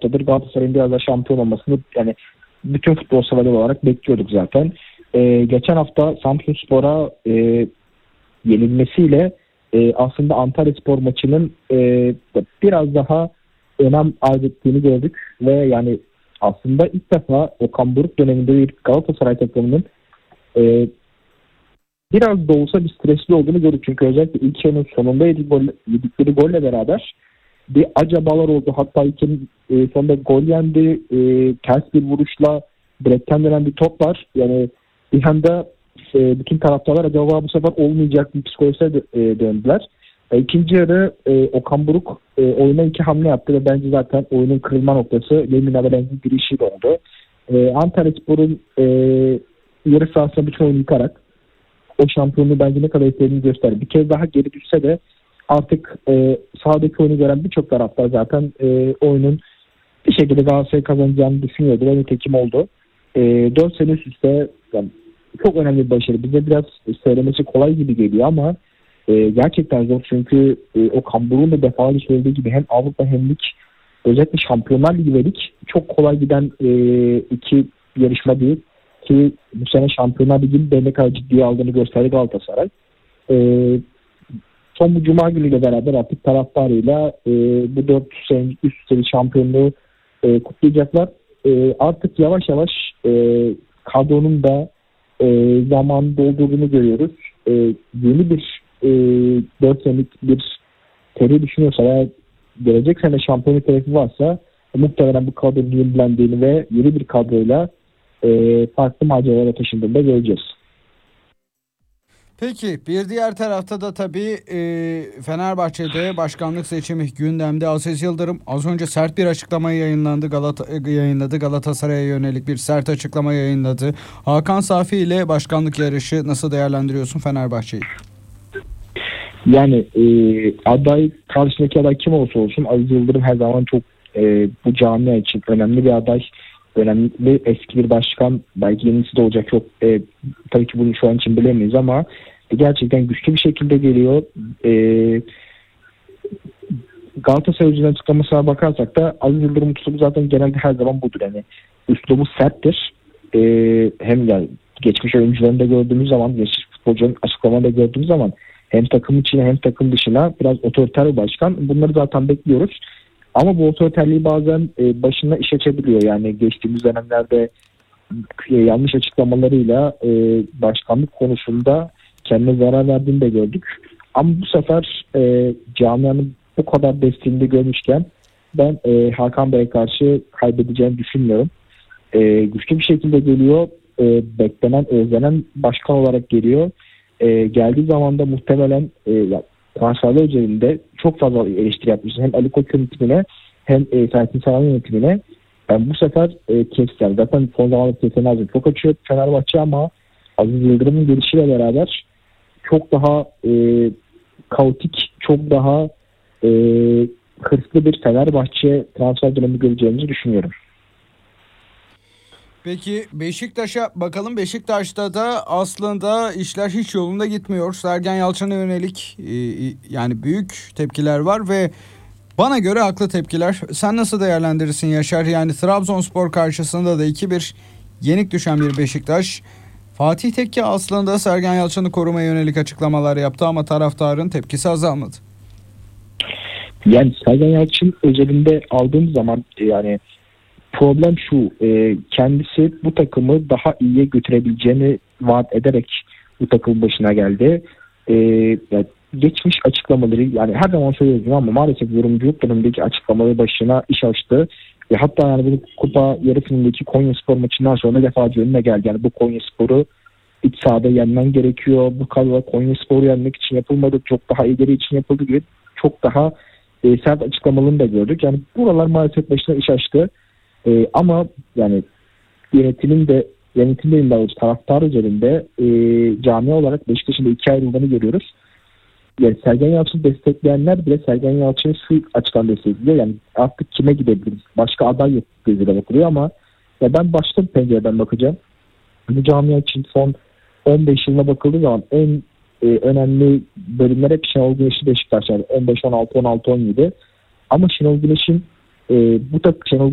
haftadır Galatasaray'ın biraz da şampiyon olmasını yani bütün futbol severler olarak bekliyorduk zaten. Geçen hafta Samsunspor'a yenilmesiyle aslında Antalyaspor maçının biraz daha önem arz ettiğini gördük ve yani aslında ilk defa Okan Buruk döneminde bir Galatasaray takımının biraz da olsa bir stresli olduğunu gördük. Çünkü özellikle ilk yarının sonunda yedikleri golle beraber bir acabalar oldu. Hatta ilk yarının sonunda gol yendi. Ters bir vuruşla direkten dönen bir top var. Yani bir anda bütün taraftarlar acaba bu sefer olmayacak bir psikolojisine döndüler. İkinci yarı Okan Buruk oyuna 2 hamle yaptı ve bence zaten oyunun kırılma noktası Lemina Beleng'in girişiyle oldu. Antalyaspor'un yarı sahasında bütün oyunu yıkarak o şampiyonluğu bence ne kadar istediğini gösterdi. Bir kez daha geri düşse de artık sahadaki oyunu gören birçok taraftar zaten oyunun bir şekilde Galatasaray kazanacağını düşünüyordu ve nitekim oldu. 4 sene üst üste yani çok önemli bir başarı. Bize biraz söylemesi kolay gibi geliyor ama gerçekten zor çünkü Okan Buruk'un da defalarca söylediği gibi hem Avrupa hem lig özellikle Şampiyonlar Ligi ve lig çok kolay giden iki yarışma değil ki bu sene Şampiyonlar Ligi'nin de ne kadar ciddiye aldığını gösterdi Galatasaray. Son bu Cuma günüyle beraber artık taraftarıyla bu 4 senelik üst üste şampiyonluğu kutlayacaklar. Artık yavaş yavaş kadronun da zaman doldurduğunu görüyoruz. Yeni bir 4 senelik bir seri düşünüyorsa veya gelecek sene şampiyonluk hedefi varsa muhtemelen bu kadronun yenilendiğini ve yeni bir kadroyla farklı maceralara taşındığını da göreceğiz. Peki bir diğer tarafta da tabii Fenerbahçe'de başkanlık seçimi gündemde. Aziz Yıldırım az önce sert bir açıklama yayınladı. Galatasaray'a yönelik bir sert açıklama yayınladı. Hakan Safi ile başkanlık yarışı nasıl değerlendiriyorsun Fenerbahçe'yi? Yani karşısındaki aday kim olursa olsun Aziz Yıldırım her zaman çok bu camia için önemli bir aday. Önemli eski bir başkan, belki yenisi de olacak, çok tabii ki bunu şu an için bilemeyiz ama gerçekten güçlü bir şekilde geliyor. Galatasaray yüzünden açıklamasına bakarsak da Aziz Yıldırım'ın tutumu zaten genelde her zaman budur. Yani üslubu serttir. Hem yani geçmiş oyuncularını da gördüğümüz zaman, geçmiş futbolcuların açıklamalarını da gördüğümüz zaman hem takım içine hem takım dışına biraz otoriter bir başkan. Bunları zaten bekliyoruz. Ama bu otoriterliği bazen başına iş açabiliyor. Yani geçtiğimiz dönemlerde yanlış açıklamalarıyla başkanlık konusunda kendine zarar verdiğini de gördük. Ama bu sefer camianın bu kadar desteğini görmüşken ben Hakan Bey'e karşı kaybedeceğini düşünmüyorum. Güçlü bir şekilde geliyor. Beklenen, özlenen başkan olarak geliyor. Geldiği zaman da muhtemelen transferler üzerinde çok fazla eleştiri yapmıştı. Hem Ali Koç yönetimine hem Serkin Saran yönetimine. Yani bu sefer kestiler. Zaten son zamanlarda kesenler çok açıyor Fenerbahçe ama Aziz Yıldırım'ın gelişiyle beraber çok daha kaotik, çok daha hırslı bir Fenerbahçe transfer dönemi göreceğimizi düşünüyorum. Peki Beşiktaş'a bakalım. Beşiktaş'ta da aslında işler hiç yolunda gitmiyor. Sergen Yalçın'a yönelik yani büyük tepkiler var ve bana göre haklı tepkiler. Sen nasıl değerlendirirsin Yaşar? Yani Trabzonspor karşısında da 2-1 yenik düşen bir Beşiktaş. Fatih Tekke aslında Sergen Yalçın'ı korumaya yönelik açıklamalar yaptı ama taraftarın tepkisi azalmadı. Yani Sergen Yalçın özelinde aldığım zaman yani problem şu, kendisi bu takımı daha iyiye götürebileceğini vaat ederek bu takımın başına geldi. Yani geçmiş açıklamaları, yani her zaman söylüyoruz ama maalesef yorumculuk dönemindeki açıklamaları başına iş açtı. Hatta yani bu kupa yarı finalindeki Konyaspor maçından sonra defalarca önüne geldi. Yani bu Konyaspor'u iç sahada yenmen gerekiyor. Bu kadro Konyaspor'u yenmek için yapılmadı. Çok daha ileri için yapıldı gibi çok daha sert açıklamalarını da gördük. Yani buralar maalesef başına iş açtı. Ama yani yönetimlerin de taraftar üzerinde camia olarak Beşiktaş'ın da 2 ayrıldığını görüyoruz. Yani Sergen Yalçın'ı destekleyenler bile Sergen Yalçın'ı şu açıdan destekliyor. Yani artık kime gidebiliriz? Başka aday yok gözüyle bakılıyor ama ya ben başka bir pencereden bakacağım. Bu camia için son 15 yılına bakıldığı zaman en önemli bölümler hep Şenol Güneş'i Beşiktaş. Yani 15, 16, 16, 17. Ama Şenol Güneş'in Şenol